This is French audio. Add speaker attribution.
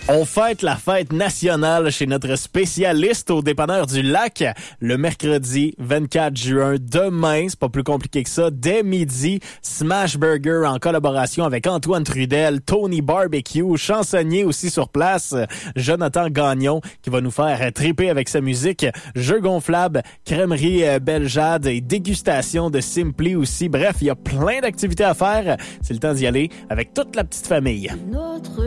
Speaker 1: On fête la fête nationale chez notre spécialiste au dépanneur du Lac le mercredi 24 juin. Demain, c'est pas plus compliqué que ça. Dès midi, Smash Burger en collaboration avec Antoine Trudel, Tony Barbecue, chansonnier aussi sur place, Jonathan Gagnon qui va nous faire triper avec sa musique, jeux gonflables, crèmerie Beljade et dégustation de Simply aussi. Bref, il y a plein d'activités à faire. C'est le temps d'y aller avec toute la petite famille.